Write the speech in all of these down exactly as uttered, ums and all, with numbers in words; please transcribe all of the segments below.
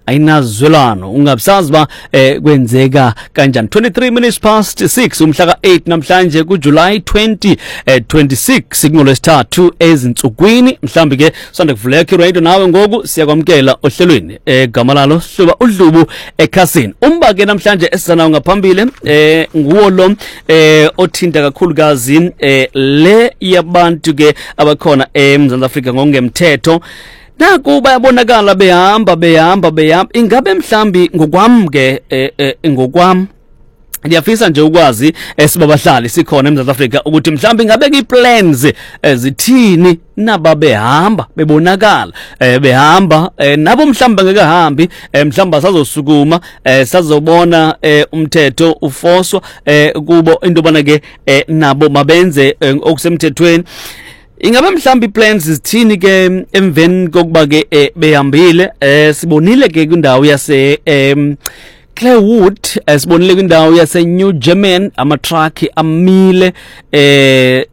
ayinazwelano ungabusazi ba eh, kwenzeka kanjani. Twenty-three minutes past six umhla ka eight namhlanje ku July twenty twenty-six ngolwesithathu ezinsukwini mhlambi ke sonde kuvuleka iradio nawe ngoku siyakwamkela ohlelweni egama lalo hluba udlubu ekhasini. Umba ke namhlanje esizana ngaphambili eh nguwo lo eh othinta kakhulukazi eh le yabantu ke abakhona eMzantsi Afrika ngokungemthetho. Naku bayabonakala behamba behamba behamba ingabe mhlambi ngokwami ke ngokwami ngiyafisa nje ukwazi esibabahlali sikhona eMzantsi Afrika ukuthi mhlambi ngabe ke plans ezithini naba behamba bebonakala eh behamba nabo mhlambi ngekahambi mhlambi sazosukuma sazobona umthetho ufoswa kubo into bana ke nabo mabenze okusemthethweni. Ingabe mhlambi plans zithini ke emveni kokuba ke behambile sibonile ke kwindawo yase em Claywood sibonile kwindawo yase New German ama truck amile eh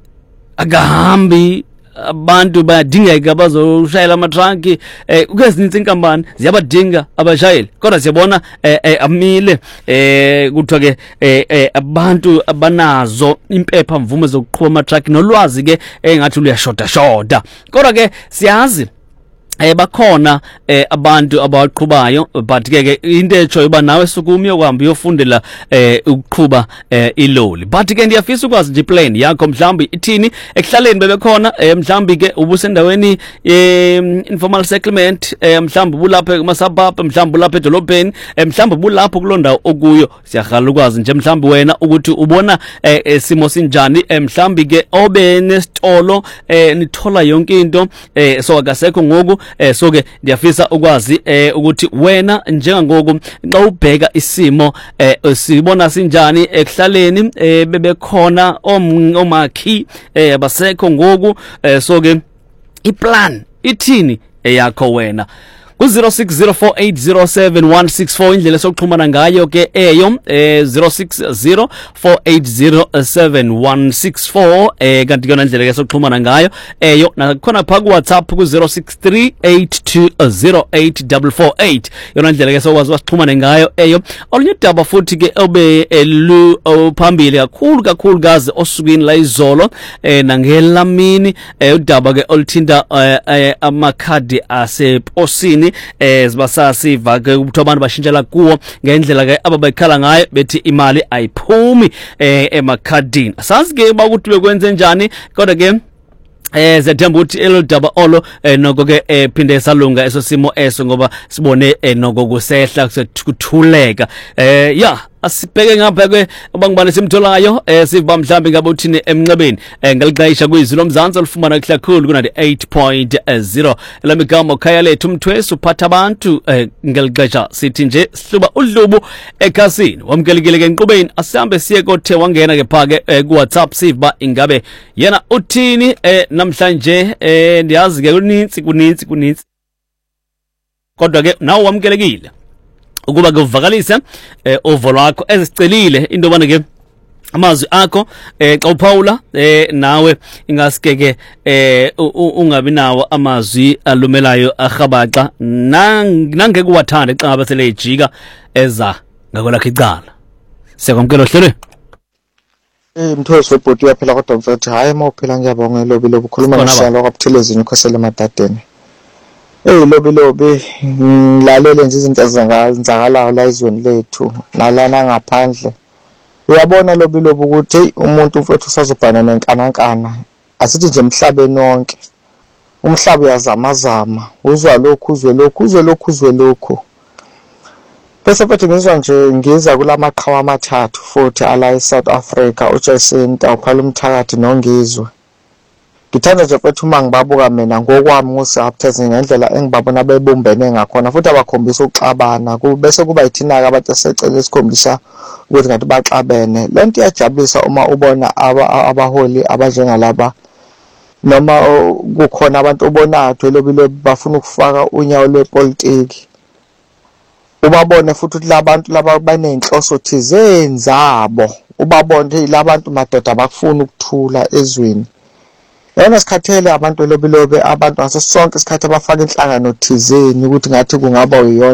akahambi abantu bayadingeka bazoshayela ama truck eh kukezinitsi inkampani ziyabadinga abashayeli kodwa siyabona amile eh kuthiwa ke abantu abanazo impepha mvume zokuqhuba ama truck nolwazi ke engathi luyashoda shoda kodwa ke siyazi eh bakhona eh abantu abaqhubayo but ke into echo iba nawe sukumi yokuhamba uyofundela eh ukuqhuba eh iloli but ke ndiyafisa ukwazi nje plan yakho mhlambi ithini ekuhlaleni bebekhona eh mhlambi ke ubusendaweni eh informal settlement eh mhlambi bulapha kumasababa mhlambi bulapha edolobheni eh mhlambi bulapha kulondawo okuyo siyahala ukwazi nje mhlambi wena ukuthi ubona eh simo sinjani eh mhlambi ke obe nesitolo eh nithola yonke into eh so akasekho ngoku eh so ke ndiyafisa ukwazi eh ukuthi wena njengangoku xa ubheka isimo eh sibona sinjani ekuhlaleni eh bebekhona omakhi eh basekho ngoku eh so ke iplan ithini eyakho wena ku zero six zero four eight zero seven one six four indlela sokuxhumana ngayo ke eyo eh zero six zero four eight zero seven one six four eh kanti yona indlela ke sokuxhumana ngayo eyo nakhona pha ku WhatsApp ku zero six three eight two zero eight four four eight yona indlela ke sokwazi wasixhumana ngayo eyo olunye daba futhi ke obe elu phambili kakhulu kakhulu gazi osukwini la izolo eh nangelamini eh udaba ke oluthinta amakhadi aseposini eh sibasasiva ke ukuthi abantu bashintshela kuwo ngendlela ke ababekhala ngayo bethi imali ayiphumi eh emakhadini. Asazi ke bakuthi bekwenze njani kodwa ke eh zethemba ukuthi elodaba olo noko ke phinde salunga eso simo eso ngoba sibone noko kusehla kuthuleka eh ya asibheke ngapha ke abangibane simtholayo eh siva mhlambi ngabe uthini emnqebeni ngalixayisha kuyizilo lomzansi olufumana kuhlakhulu kuna eight point zero lamigama khaya lethu umthweso uphatha abantu ngalixesha sithi nje sihluba udlubu ekhasini wamkelekile ke enqubeni asihambe siye kothe wangena ke phake ku WhatsApp siva ingabe yena uthini namhlanje ndiyazi ke kuninzi kuninzi kuninzi kodwa ke nawo wamkelekile ukuba kuvakalisa eh ovo lwakho ezicelile into bana ke amazwi akho eh xa uphawula eh nawe ingasikeke eh ungabi nawo amazwi alumelayo ahabaxa nange kuwathanda xa ngabe sele ijika eza ngakolakhe icala siyakwamkela ohlelwe eh mthweso webhodi yaphela kodwa mfethu hayi mawuphela ngiyabonga elobi lobukhuluma nosihlalo kwaButhelezini ukhosela eMatateni. Eh lobi lobi ngilalele nje izinto ezenzakalayo la izweni lethu nalana ngaphandle. Uyabona lobi lobi ukuthi umuntu mfethu usazobhana nenkanankana asithi nje emhlabeni wonke. Umhlaba uyazamazama uzwa lokhu uzwe lokhu uzwe lokhu uzwe lokhu. Bese futhi ngizwa nje ngiza kulamaqhawe amathathu futhi ala eSouth Africa uJacinta uphala umthakathi nongizwe. Ngithanda nje mfethu uma ngibabuka mina ngokwami ngosaphethe ngendlela engibabona bebumbene ngakhona futhi abakhombisa ukuxabana bese kuba yithina ke abantu asecela isikhombisa ukuthi ngathi baxabene. Lento iyajabulisa uma ubona abaholi abanjengalaba noma kukhona abantu obonayo lobile bafuna ukufaka unyawo lwepolitiki. Ubabone futhi ukuthi labantu laba banenhloso thizeni zabo ubabone labantu madoda abakufuna ukuthula ezweni. Yena sikhathele abantu lobilobe abantu ngaso sonke isikhathi abafaka inhlangano thizeni ukuthi ngathi kungaba uyona